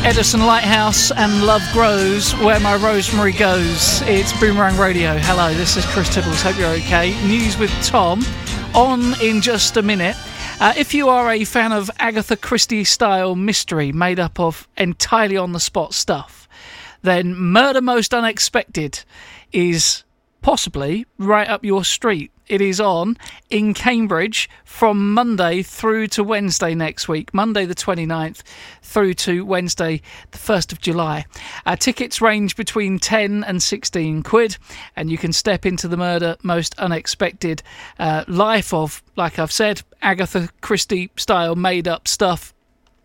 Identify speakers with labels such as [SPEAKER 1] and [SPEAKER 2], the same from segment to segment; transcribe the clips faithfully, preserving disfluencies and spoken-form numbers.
[SPEAKER 1] Edison Lighthouse and Love Grows Where My Rosemary Goes. It's Boomerang Radio. Hello, this is Chris Tibbles. Hope you're okay. News with Tom on in just a minute. Uh, if you are a fan of Agatha Christie style mystery made up of entirely on the spot stuff, then Murder Most Unexpected is possibly right up your street. It is on in Cambridge from Monday through to Wednesday next week, Monday the twenty-ninth through to Wednesday the first of July. Uh, tickets range between ten and sixteen quid, and you can step into the Murder Most Unexpected uh, life of, like I've said, Agatha Christie style made up stuff.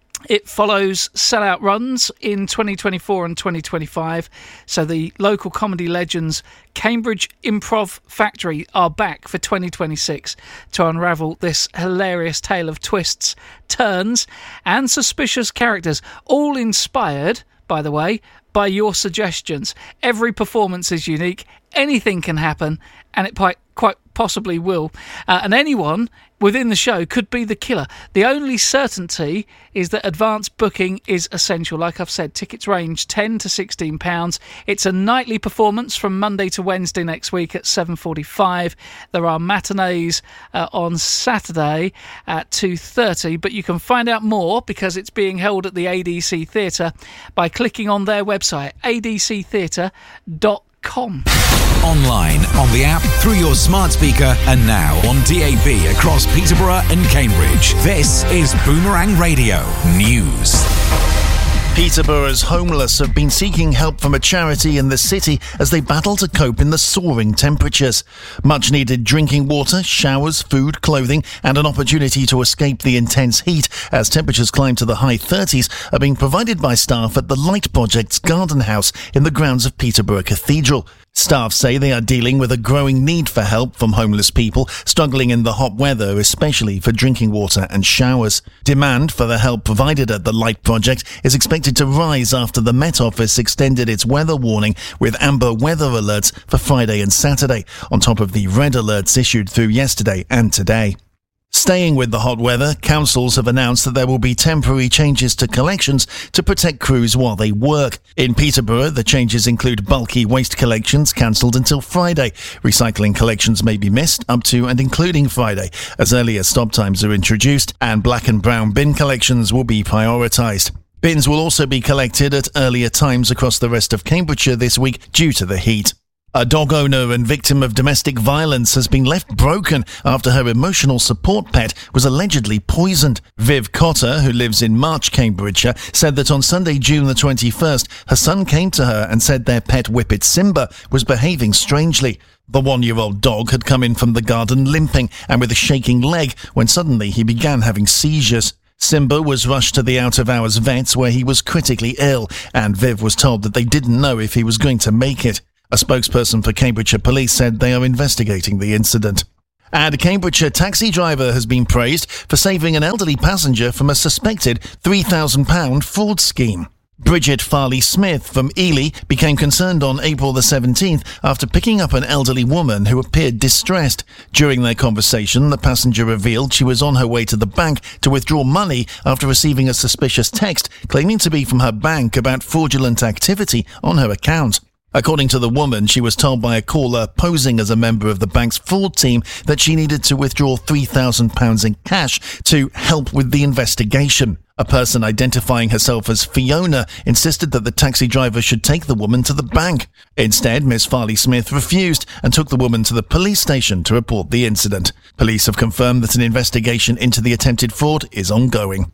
[SPEAKER 1] It follows sellout runs in twenty twenty-four and twenty twenty-five, so the local comedy legends Cambridge Improv Factory are back for twenty twenty-six to unravel this hilarious tale of twists, turns and suspicious characters, all inspired, by the way, by your suggestions. Every performance is unique, anything can happen, and it quite, quite possibly will. Uh, and anyone within the show could be the killer. The only certainty is that advance booking is essential. Like I've said, tickets range ten to sixteen pounds. It's a nightly performance from Monday to Wednesday next week at seven forty-five. There are matinees uh, on Saturday at two thirty, but you can find out more because it's being held at the A D C Theatre by clicking on their website, a d c theatre dot com.
[SPEAKER 2] Online, on the app, through your smart speaker, and now on D A B across Peterborough and Cambridge. This is Boomerang Radio News.
[SPEAKER 3] Peterborough's homeless have been seeking help from a charity in the city as they battle to cope in the soaring temperatures. Much needed drinking water, showers, food, clothing and an opportunity to escape the intense heat as temperatures climb to the high thirties are being provided by staff at the Light Project's garden house in the grounds of Peterborough Cathedral. Staff say they are dealing with a growing need for help from homeless people struggling in the hot weather, especially for drinking water and showers. Demand for the help provided at the Light Project is expected to rise after the Met Office extended its weather warning with amber weather alerts for Friday and Saturday, on top of the red alerts issued through yesterday and today. Staying with the hot weather, councils have announced that there will be temporary changes to collections to protect crews while they work. In Peterborough, the changes include bulky waste collections cancelled until Friday. Recycling collections may be missed up to and including Friday, as earlier stop times are introduced, and black and brown bin collections will be prioritised. Bins will also be collected at earlier times across the rest of Cambridgeshire this week due to the heat. A dog owner and victim of domestic violence has been left broken after her emotional support pet was allegedly poisoned. Viv Cotter, who lives in March, Cambridgeshire, said that on Sunday, June the twenty-first, her son came to her and said their pet whippet Simba was behaving strangely. The one-year-old dog had come in from the garden limping and with a shaking leg when suddenly he began having seizures. Simba was rushed to the out-of-hours vets where he was critically ill, and Viv was told that they didn't know if he was going to make it. A spokesperson for Cambridgeshire Police said they are investigating the incident. And a Cambridgeshire taxi driver has been praised for saving an elderly passenger from a suspected three thousand pounds fraud scheme. Bridget Farley-Smith from Ely became concerned on April the seventeenth after picking up an elderly woman who appeared distressed. During their conversation, the passenger revealed she was on her way to the bank to withdraw money after receiving a suspicious text claiming to be from her bank about fraudulent activity on her account. According to the woman, she was told by a caller posing as a member of the bank's fraud team that she needed to withdraw three thousand pounds in cash to help with the investigation. A person identifying herself as Fiona insisted that the taxi driver should take the woman to the bank. Instead, Miss Farley-Smith refused and took the woman to the police station to report the incident. Police have confirmed that an investigation into the attempted fraud is ongoing.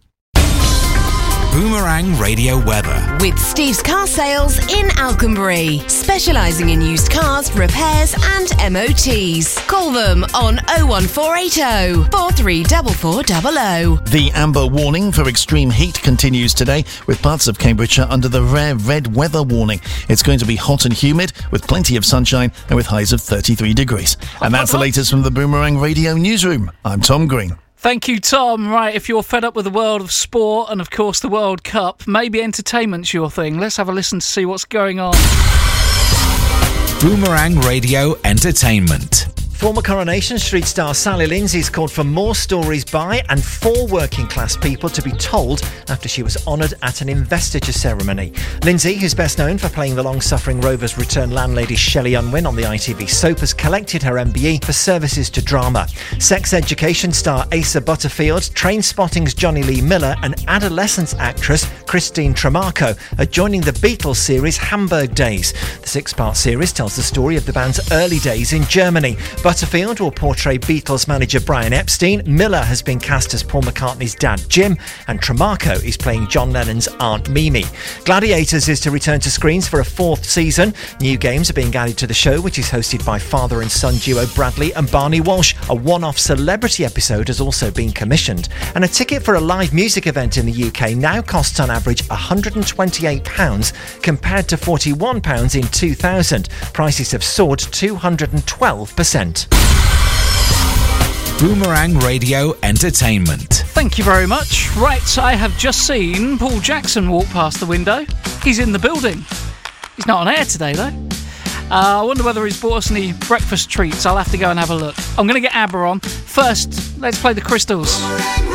[SPEAKER 2] Boomerang Radio weather.
[SPEAKER 4] With Steve's Car Sales in Alconbury, specialising in used cars, repairs and M O Ts. Call them on oh one four eight oh, four three four four zero zero.
[SPEAKER 3] The amber warning for extreme heat continues today, with parts of Cambridgeshire under the rare red weather warning. It's going to be hot and humid, with plenty of sunshine and with highs of thirty-three degrees. And that's the latest from the Boomerang Radio Newsroom. I'm Tom Green.
[SPEAKER 1] Thank you, Tom. Right, if you're fed up with the world of sport and, of course, the World Cup, maybe entertainment's your thing. Let's have a listen to see what's going on.
[SPEAKER 2] Boomerang Radio Entertainment.
[SPEAKER 5] Former Coronation Street star Sally Lindsay's called for more stories by and for working class people to be told after she was honoured at an investiture ceremony. Lindsay, who's best known for playing the long-suffering Rovers return landlady Shelley Unwin on the I T V soap, has collected her M B E for services to drama. Sex education star Asa Butterfield, Trainspotting's Johnny Lee Miller and adolescence actress Christine Tremarco are joining the Beatles series Hamburg Days. The six-part series tells the story of the band's early days in Germany. Butterfield will portray Beatles manager Brian Epstein, Miller has been cast as Paul McCartney's dad Jim, and Tremarco is playing John Lennon's Aunt Mimi. Gladiators is to return to screens for a fourth season. New games are being added to the show, which is hosted by father and son duo Bradley and Barney Walsh. A one-off celebrity episode has also been commissioned. And a ticket for a live music event in the U K now costs on average one hundred twenty-eight pounds compared to forty-one pounds in two thousand. Prices have soared two hundred twelve percent.
[SPEAKER 2] Boomerang Radio Entertainment.
[SPEAKER 1] Thank you very much. Right, I have just seen Paul Jackson walk past the window. He's in the building. He's not on air today, though. Uh, I wonder whether he's bought us any breakfast treats. I'll have to go and have a look. I'm going to get ABBA on. First, let's play the Crystals.